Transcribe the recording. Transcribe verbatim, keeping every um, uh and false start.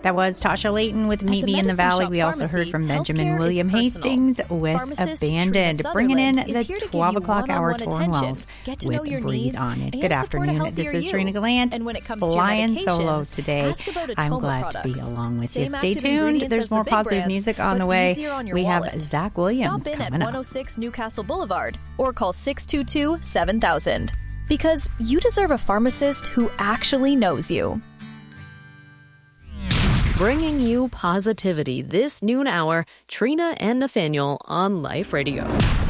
That was Tasha Layton with Meet Me in the Valley. We also heard from Benjamin William Hastings with Abandoned, bringing in the twelve o'clock hour Torn Wells with Breathe On It. Good afternoon. This is Serena Gallant, flying solo today. I'm glad to be along with you. Stay tuned. There's more positive music on the way. We have Zach Williams coming up. Stop in at one oh six Newcastle Boulevard or call six two two, seven thousand. Because you deserve a pharmacist who actually knows you. Bringing you positivity this noon hour, Trina and Nathaniel on Life Radio.